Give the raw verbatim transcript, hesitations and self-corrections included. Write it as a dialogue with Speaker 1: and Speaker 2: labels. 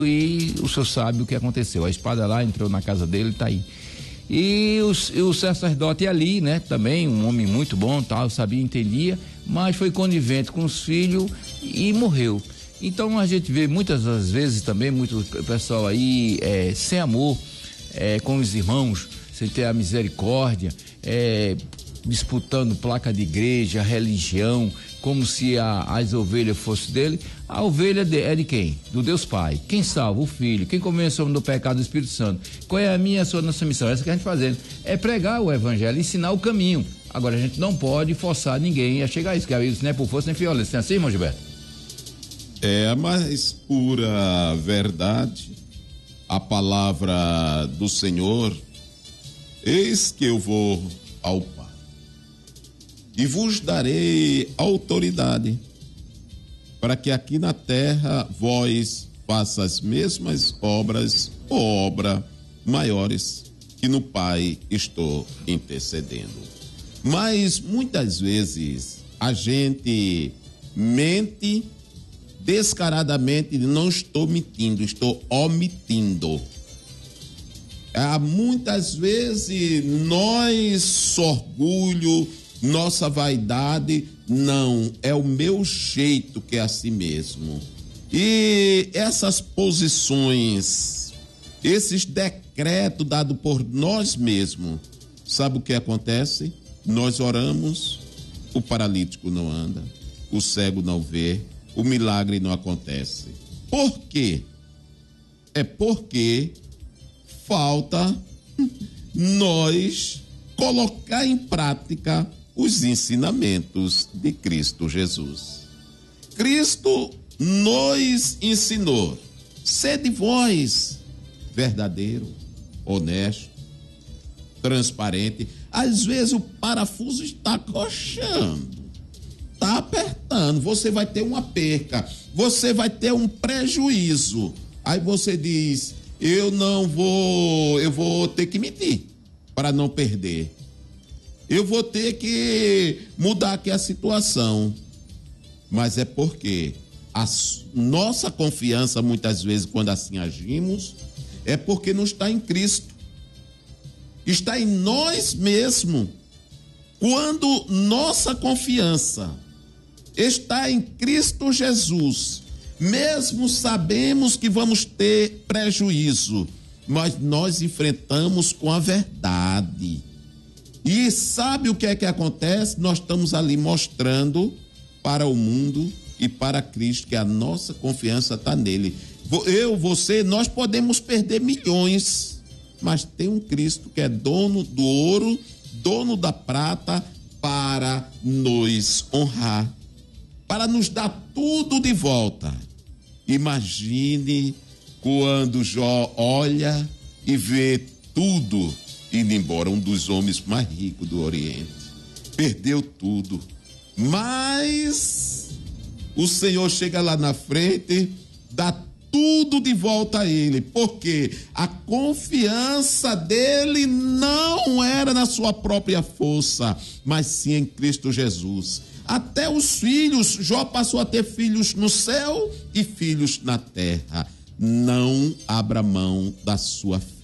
Speaker 1: e o senhor sabe o que aconteceu. A espada lá entrou na casa dele, tá aí. E o, e o sacerdote ali, né, também um homem muito bom, tal, sabia, entendia, mas foi conivente com os filhos e morreu. Então a gente vê muitas das vezes também muito pessoal aí é, sem amor é, com os irmãos, sem ter a misericórdia, é, disputando placa de igreja, religião, como se a, as ovelhas fossem dele. A ovelha de, é de quem? Do Deus Pai. Quem salva? O Filho. Quem convence o homem do pecado? Do Espírito Santo. Qual é a minha e a sua nossa missão? Essa que a gente fazendo é pregar o evangelho, ensinar o caminho. Agora a gente não pode forçar ninguém a chegar a isso, que isso não é por força nem violência. Não é assim, irmão Gilberto?
Speaker 2: É a mais pura verdade, a palavra do Senhor. Eis que eu vou ao Pai e vos darei autoridade para que aqui na terra vós faça as mesmas obras ou obras maiores que no Pai estou intercedendo. Mas muitas vezes a gente mente descaradamente. Não estou mentindo, estou omitindo. Há muitas vezes nós, orgulho, nossa vaidade, não, é o meu jeito que é assim mesmo. E essas posições, esses decretos dados por nós mesmos, sabe o que acontece? Nós oramos, o paralítico não anda, o cego não vê, o milagre não acontece. Por quê? É porque falta nós colocar em prática os ensinamentos de Cristo Jesus. Cristo nos ensinou: sede vós verdadeiro, honesto, transparente. Às vezes o parafuso está coxando, está apertando, você vai ter uma perca, você vai ter um prejuízo. Aí você diz: eu não vou, eu vou ter que mentir para não perder. Eu vou ter que mudar aqui a situação. Mas é porque a nossa confiança, muitas vezes, quando assim agimos, é porque não está em Cristo. Está em nós mesmos. Quando nossa confiança está em Cristo Jesus, mesmo sabemos que vamos ter prejuízo, mas nós enfrentamos com a verdade. E sabe o que é que acontece? Nós estamos ali mostrando para o mundo e para Cristo que a nossa confiança está nele. Eu, você, nós podemos perder milhões, mas tem um Cristo que é dono do ouro, dono da prata, para nos honrar, para nos dar tudo de volta. Imagine quando Jó olha e vê tudo indo embora, um dos homens mais ricos do Oriente. Perdeu tudo. Mas o Senhor chega lá na frente, dá tudo de volta a ele, porque a confiança dele não era na sua própria força, mas sim em Cristo Jesus. Até os filhos, Jó passou a ter filhos no céu e filhos na terra. Não abra mão da sua fé.